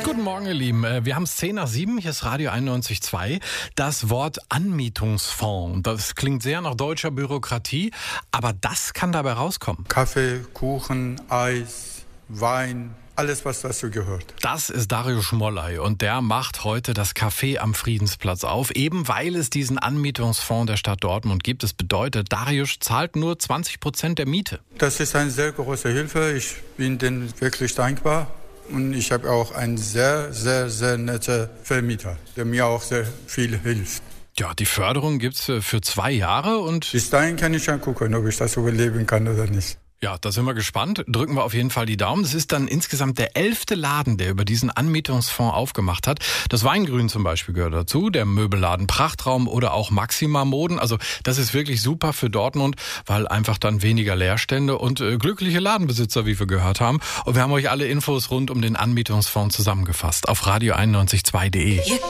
Guten Morgen, ihr Lieben. Wir haben es 6:10, hier ist Radio 91.2. Das Wort Anmietungsfonds, das klingt sehr nach deutscher Bürokratie, aber das kann dabei rauskommen. Kaffee, Kuchen, Eis, Wein, alles, was dazu gehört. Das ist Dariusz Schmollay und der macht heute das Café am Friedensplatz auf, eben weil es diesen Anmietungsfonds der Stadt Dortmund gibt. Das bedeutet, Dariusz zahlt nur 20% der Miete. Das ist eine sehr große Hilfe. Ich bin denen wirklich dankbar. Und ich habe auch einen sehr, sehr, sehr netten Vermieter, der mir auch sehr viel hilft. Ja, die Förderung gibt's für 2 Jahre und bis dahin kann ich schon gucken, ob ich das überleben kann oder nicht. Ja, da sind wir gespannt. Drücken wir auf jeden Fall die Daumen. Es ist dann insgesamt der 11. Laden, der über diesen Anmietungsfonds aufgemacht hat. Das Weingrün zum Beispiel gehört dazu, der Möbelladen Prachtraum oder auch Maxima Moden. Also das ist wirklich super für Dortmund, weil einfach dann weniger Leerstände und glückliche Ladenbesitzer, wie wir gehört haben. Und wir haben euch alle Infos rund um den Anmietungsfonds zusammengefasst auf radio91.2.de.